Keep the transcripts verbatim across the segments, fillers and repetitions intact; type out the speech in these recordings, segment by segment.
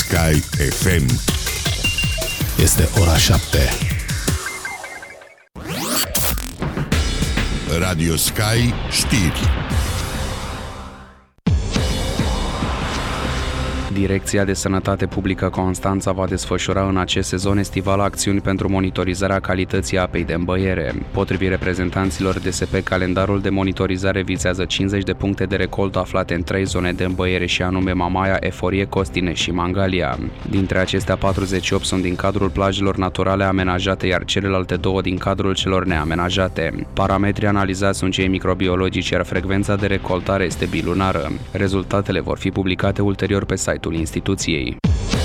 Sky F M. Este ora șapte. Radio Sky știri. Direcția de Sănătate Publică Constanța va desfășura în acest sezon estival acțiuni pentru monitorizarea calității apei de îmbăiere. Potrivit reprezentanților D S P, calendarul de monitorizare vizează cincizeci de puncte de recoltă aflate în trei zone de îmbăiere și anume Mamaia, Eforie, Costine și Mangalia. Dintre acestea, patruzeci și opt sunt din cadrul plajelor naturale amenajate, iar celelalte două din cadrul celor neamenajate. Parametrii analizați sunt cei microbiologici, iar frecvența de recoltare este bilunară. Rezultatele vor fi publicate ulterior pe site-ul instituției.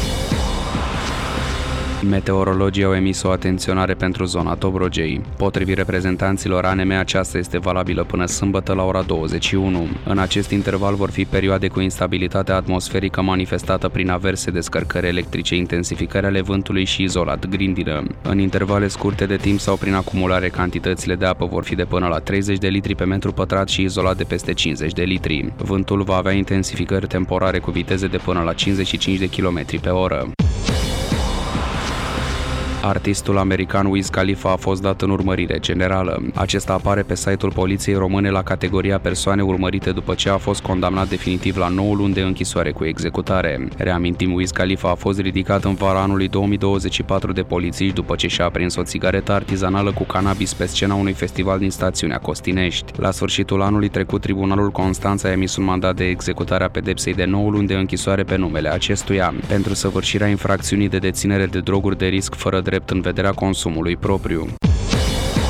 Meteorologii au emis o atenționare pentru zona Dobrogei. Potrivit reprezentanților A N M, aceasta este valabilă până sâmbătă la ora douăzeci și unu. În acest interval vor fi perioade cu instabilitate atmosferică manifestată prin averse, descărcări electrice, intensificări ale vântului și izolat grindină. În intervale scurte de timp sau prin acumulare, cantitățile de apă vor fi de până la treizeci de litri pe metru pătrat și izolat de peste cincizeci de litri. Vântul va avea intensificări temporare cu viteze de până la cincizeci și cinci de kilometri pe oră. Artistul american Wiz Khalifa a fost dat în urmărire generală. Acesta apare pe site-ul Poliției Române la categoria persoane urmărite după ce a fost condamnat definitiv la nouă luni de închisoare cu executare. Reamintim, Wiz Khalifa a fost ridicat în vara anului două mii douăzeci și patru de polițiști după ce și-a aprins o țigaretă artizanală cu cannabis pe scena unui festival din stațiunea Costinești. La sfârșitul anului trecut, Tribunalul Constanța a emis un mandat de executare a pedepsei de nouă luni de închisoare pe numele acestuia, pentru săvârșirea infracțiunii de deținere de droguri de risc fără drept în vederea consumului propriu.